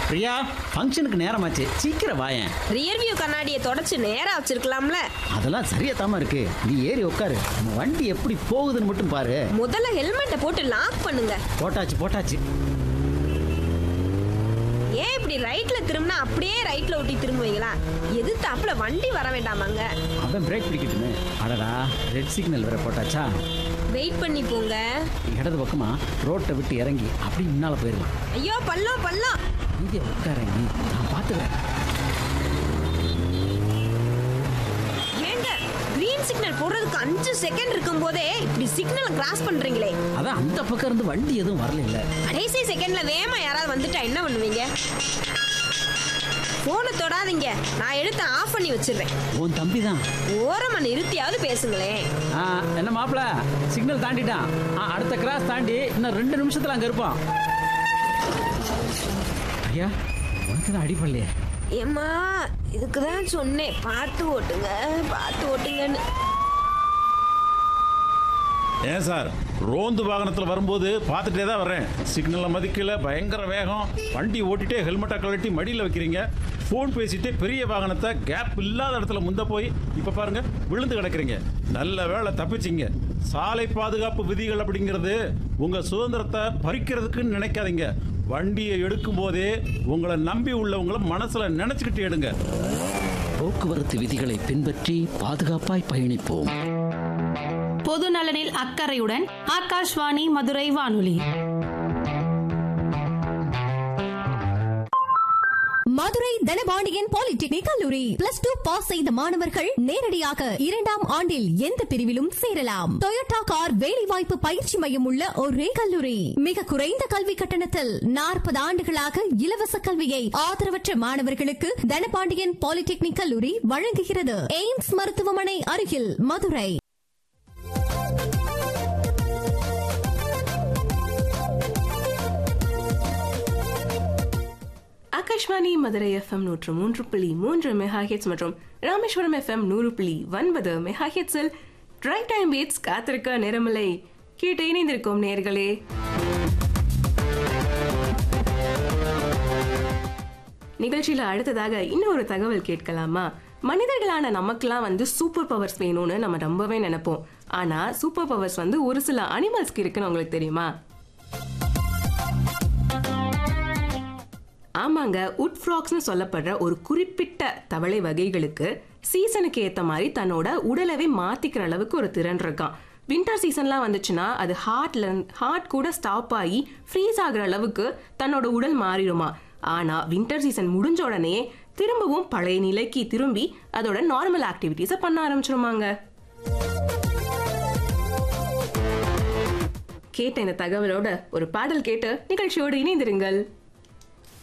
பிரியா, ஃபங்க்ஷனுக்கு நேரமாச்சு, சீக்கிரம் வாயேன். ரியர் வியூ கண்ணாடியை தொடச்சு நேரா வச்சிருக்கலாம்ல. அதெல்லாம் சரியா தாமா இருக்கு. நீ ஏறி உட்காரு. நம்ம வண்டி எப்படி போகுதுன்னு மட்டும் பாரு. முதல்ல ஹெல்மெட்டை போட்டு லாக் பண்ணுங்க. போட்டாச்சு. ஏன் இப்படி ரைட்ல திரும்பினா அப்படியே ரைட்ல ஒட்டி திரும்புவீங்களா? எதிர்த்தாப்புல வண்டி வர வேண்டாமாங்க? அவன் பிரேக் பிடிக்கட்டுமே. அடடா, ரெட் சிக்னல் வேற போட்டாச்சா? வெயிட் பண்ணி போங்க. இடது பக்கமா ரோட்டை விட்டு இறங்கி அப்படி முன்னால போயிடலாம். ஐயோ பள்ளம். இங்கே உட்காரங்க, நான் பார்த்துக்கிறேன். ஏங்க, கிரீன் சிக்னல் போடுறதுக்கு 5 செகண்ட் இருக்கும் போதே இப்படி சிக்னலை கிராஸ் பண்றீங்களே. அதான் அந்த பக்கம் இருந்து வண்டி எதுவும் வரல இல்ல. கடைசி செகண்ட்ல வேகமா யாராவது வந்துட்டா என்ன பண்ணுவீங்க? போனை தொடாதீங்க, நான் எடுத்து ஆஃப் பண்ணி வச்சிடுறேன். உன் தம்பி தான். ஓரமா நிறுத்தியாவது பேசுங்களேன். என்ன மாப்பிள, சிக்னல் தாண்டிட்டான். அடுத்த கிராஸ் தாண்டி இன்னும் 2 நிமிஷத்துல அங்க இருப்பான். ஐயா, உனக்கு தான் அடிப்படலையே. ஏம்மா, இதுக்குதான் சொன்னேன் பார்த்து ஓட்டுங்கன்னு. ஏன் சார், ரோந்து வாகனத்தில் வரும்போது பார்த்துட்டே தான் வரேன். சிக்னலை மதிக்கல, பயங்கர வேகம். வண்டி ஓட்டிட்டே ஹெல்மெட்டை கழட்டி மடியில் வைக்கிறீங்க. ஃபோன் பேசிட்டு பெரிய வாகனத்தை கேப் இல்லாத இடத்துல முந்த போய் இப்போ பாருங்க விழுந்து கிடக்குறீங்க. நல்ல வேளை தப்பிச்சிங்க. சாலை பாதுகாப்பு விதிகள் அப்படிங்கிறது உங்கள் சுதந்திரத்தை பறிக்கிறதுக்குன்னு நினைக்காதீங்க. வண்டியை எடுக்கும் போதே உங்களை நம்பி உள்ளவங்களை மனசுல நினைச்சுக்கிட்டு எடுங்க. போக்குவரத்து விதிகளை பின்பற்றி பாதுகாப்பாய் பயணிப்போம். பொது நலனில் அக்கறையுடன் ஆகாஷ்வாணி மதுரை வானொலி. மதுரை தனபாண்டியன் பாலிடெக்னிக் கல்லூரி +2 பாஸ் செய்த மாணவர்கள் நேரடியாக 2ஆம் ஆண்டில் எந்த பிரிவிலும் சேரலாம். டொயோட்டா கார் வேலைவாய்ப்பு பயிற்சி மையம் உள்ள ஒரே கல்லூரி. மிக குறைந்த கல்வி கட்டணத்தில் 40 ஆண்டுகளாக இலவச கல்வியை ஆதரவற்ற மாணவர்களுக்கு தனபாண்டியன் பாலிடெக்னிக் கல்லூரி வழங்குகிறது. எய்ம்ஸ் மருத்துவமனை அருகில் மதுரை. ஆகாஷ்வாணி மதுரை FM 103.3 மெகாஹெட்ஸ் மற்றும் Rameswaram FM 100.9 மெகாஹெட்ஸில் right time beats காத்திருக்க நேரமில்லை கேட்டு இணைந்திருக்கும் நேர்களே. நிகழ்ச்சியில அடுத்ததாக இன்னொரு தகவல் கேட்கலாமா? மனிதர்களான நமக்கெல்லாம் சூப்பர் பவர்ஸ் வேணும்னு நம்ம ரொம்பவே நினைப்போம். ஆனா சூப்பர் பவர்ஸ் ஒரு சில அனிமல்ஸ்க்கு இருக்குன்னு உங்களுக்கு தெரியுமா? ஆமாங்க, உட் ஃப்ராக்ஸ்னு சொல்லப்படுற ஒரு குறிப்பிட்ட தவளை வகைகளுக்கு சீசனுக்கு ஏற்ற மாதிரி தன்னோட உடலவே மாத்திக்கிற அளவுக்கு ஒரு திறன் இருக்கான். வின்டர் சீசன்லாம் வந்துச்சுன்னா அது ஹார்ட் கூட ஸ்டாப் ஆகி ஃப்ரீஸ் ஆகுற அளவுக்கு தன்னோட உடல் மாறிடுமா. ஆனா வின்டர் சீசன் முடிஞ்ச உடனே திரும்பவும் பழைய நிலைக்கு திரும்பி அதோட நார்மல் ஆக்டிவிட்டிஸை பண்ண ஆரம்பிச்சிருமாங்க. கேட்ட இந்த தகவலோட ஒரு பாடல் கேட்டு நிகழ்ச்சியோடு இணைந்திருங்கள்.